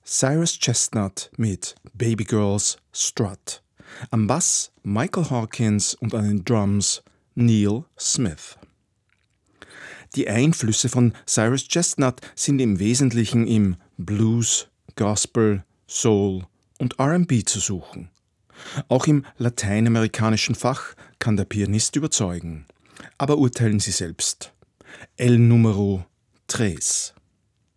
Cyrus Chestnut mit Baby Girls Strut. Am Bass Michael Hawkins und an den Drums Neil Smith. Die Einflüsse von Cyrus Chestnut sind im Wesentlichen im Blues, Gospel, Soul und R&B zu suchen. Auch im lateinamerikanischen Fach kann der Pianist überzeugen. Aber urteilen Sie selbst. El Número 3.